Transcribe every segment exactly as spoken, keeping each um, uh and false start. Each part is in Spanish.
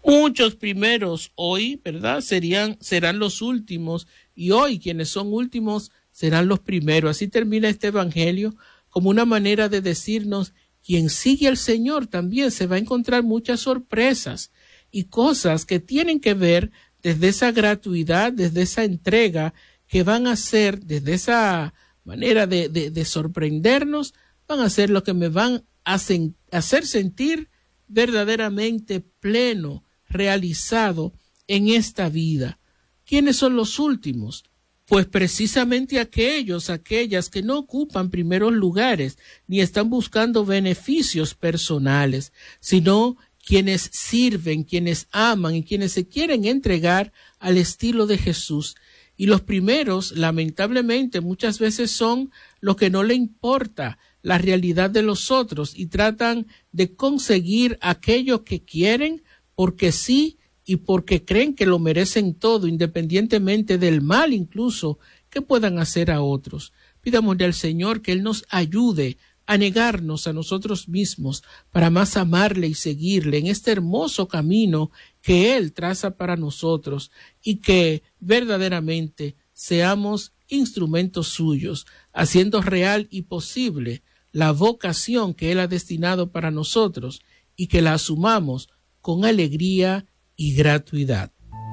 Muchos primeros hoy, ¿verdad? Serían, serán los últimos, y hoy quienes son últimos serán los primeros. Así termina este evangelio como una manera de decirnos, quien sigue al Señor también se va a encontrar muchas sorpresas y cosas que tienen que ver desde esa gratuidad, desde esa entrega, que van a ser, desde esa manera de, de, de sorprendernos, van a ser lo que me van a sen- hacer sentir verdaderamente pleno, realizado en esta vida. ¿Quiénes son los últimos? Pues precisamente aquellos, aquellas que no ocupan primeros lugares, ni están buscando beneficios personales, sino quienes sirven, quienes aman y quienes se quieren entregar al estilo de Jesús. Y los primeros, lamentablemente, muchas veces son los que no le importa la realidad de los otros y tratan de conseguir aquello que quieren porque sí y porque creen que lo merecen todo, independientemente del mal incluso que puedan hacer a otros. Pidámosle al Señor que Él nos ayude a negarnos a nosotros mismos para más amarle y seguirle en este hermoso camino que Él traza para nosotros y que verdaderamente seamos instrumentos suyos, haciendo real y posible la vocación que Él ha destinado para nosotros y que la asumamos con alegría y gratuidad.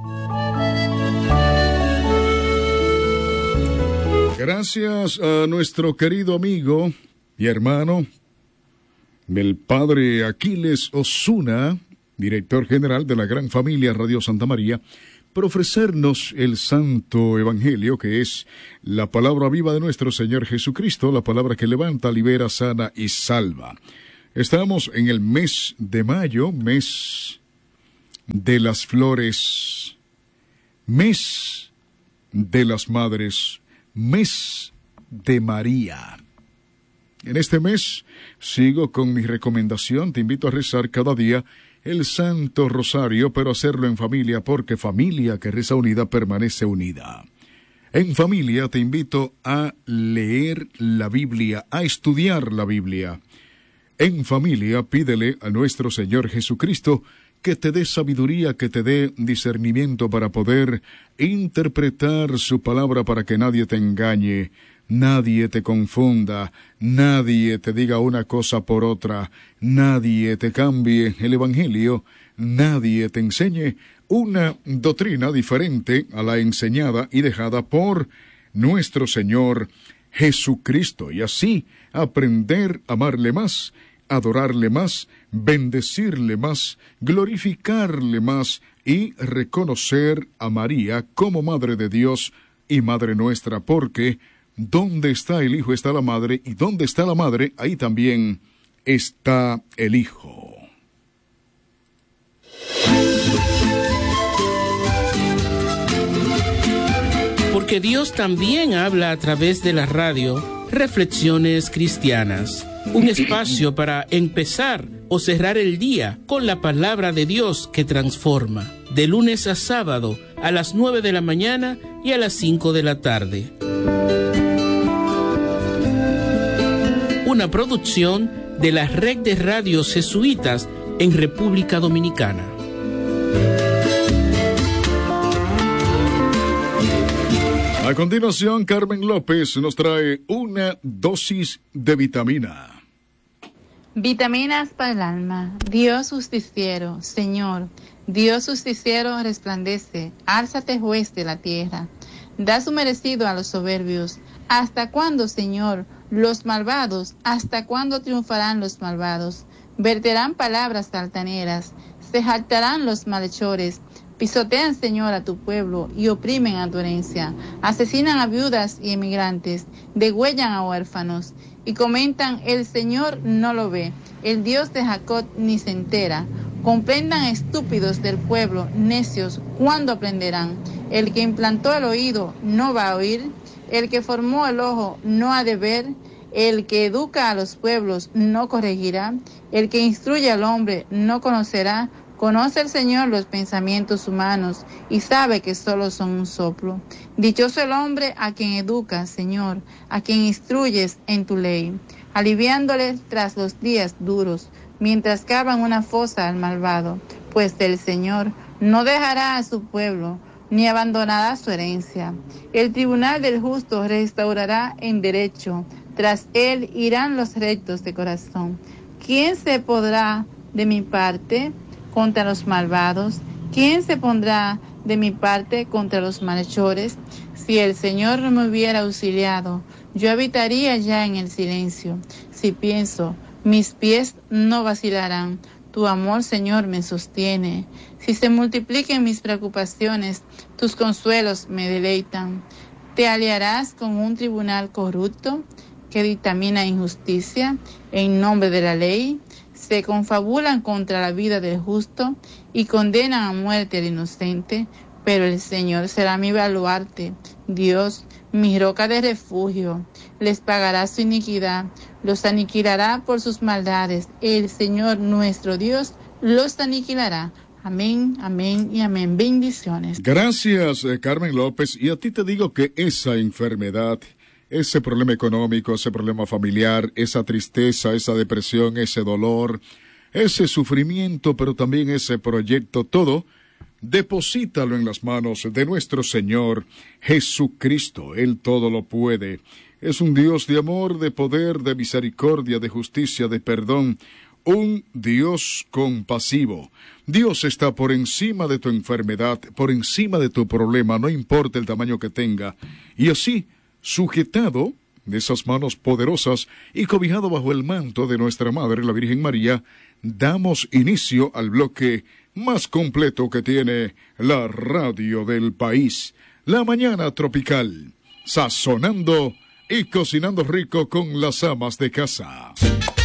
Gracias a nuestro querido amigo y hermano, el padre Aquiles Osuna, director general de la Gran Familia Radio Santa María, por ofrecernos el Santo Evangelio, que es la palabra viva de nuestro Señor Jesucristo, la palabra que levanta, libera, sana y salva. Estamos en el mes de mayo, mes de las flores, mes de las madres, mes de María. En este mes sigo con mi recomendación, te invito a rezar cada día el Santo Rosario, pero hacerlo en familia, porque familia que reza unida permanece unida. En familia te invito a leer la Biblia, a estudiar la Biblia. En familia pídele a nuestro Señor Jesucristo que te dé sabiduría, que te dé discernimiento para poder interpretar su palabra, para que nadie te engañe, nadie te confunda, nadie te diga una cosa por otra, nadie te cambie el Evangelio, nadie te enseñe una doctrina diferente a la enseñada y dejada por nuestro Señor Jesucristo, y así aprender a amarle más, adorarle más, bendecirle más, glorificarle más y reconocer a María como Madre de Dios y Madre nuestra, porque donde está el Hijo está la Madre, y donde está la Madre, ahí también está el Hijo. Porque Dios también habla a través de la radio. Reflexiones Cristianas, un espacio para empezar o cerrar el día con la palabra de Dios que transforma, de lunes a sábado a las nueve de la mañana y a las cinco de la tarde. Una producción de la Red de Radios Jesuitas en República Dominicana. A continuación, Carmen López nos trae una dosis de vitamina. Vitaminas para el alma. Dios justiciero, Señor, Dios justiciero resplandece, álzate juez de la tierra. Da su merecido a los soberbios. ¿Hasta cuándo, Señor, los malvados? ¿Hasta cuándo triunfarán los malvados? Verterán palabras altaneras, se jactarán los malhechores. Pisotean, Señor, a tu pueblo y oprimen a tu herencia. Asesinan a viudas y emigrantes, degüellan a huérfanos y comentan: el Señor no lo ve, el Dios de Jacob ni se entera. Comprendan, estúpidos del pueblo, necios, ¿cuándo aprenderán? El que implantó el oído no va a oír, el que formó el ojo no ha de ver, el que educa a los pueblos no corregirá, el que instruye al hombre no conocerá. Conoce el Señor los pensamientos humanos y sabe que solo son un soplo. Dichoso el hombre a quien educas, Señor, a quien instruyes en tu ley, aliviándole tras los días duros, mientras cavan una fosa al malvado. pues el Señor no dejará a su pueblo, ni abandonará su herencia. El tribunal del justo restaurará en derecho, tras él irán los rectos de corazón. ¿Quién se podrá de mi parte contra los malvados? ¿Quién se pondrá de mi parte contra los malhechores? Si el Señor no me hubiera auxiliado, yo habitaría ya en el silencio. Si pienso, mis pies no vacilarán. Tu amor, Señor, me sostiene. Si se multipliquen mis preocupaciones, tus consuelos me deleitan. ¿Te aliarás con un tribunal corrupto que dictamina injusticia en nombre de la ley? Se confabulan contra la vida del justo y condenan a muerte al inocente, pero el Señor será mi baluarte, Dios, mi roca de refugio. Les pagará su iniquidad, los aniquilará por sus maldades. El Señor nuestro Dios los aniquilará. Amén, amén y amén. Bendiciones. Gracias, eh, Carmen López. Y a ti te digo que esa enfermedad, ese problema económico, ese problema familiar, esa tristeza, esa depresión, ese dolor, ese sufrimiento, pero también ese proyecto, todo, deposítalo en las manos de nuestro Señor Jesucristo. Él todo lo puede. Es un Dios de amor, de poder, de misericordia, de justicia, de perdón. Un Dios compasivo. Dios está por encima de tu enfermedad, por encima de tu problema, no importa el tamaño que tenga. Y así, sujetado de esas manos poderosas y cobijado bajo el manto de nuestra Madre, la Virgen María, damos inicio al bloque más completo que tiene la radio del país, La Mañana Tropical, sazonando y cocinando rico con las amas de casa.